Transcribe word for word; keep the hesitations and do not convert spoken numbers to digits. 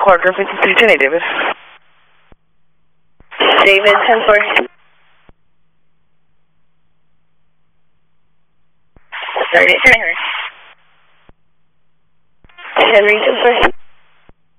Parker, fifty-three ten, David. David, ten four. Sorry, Henry. Henry, ten four.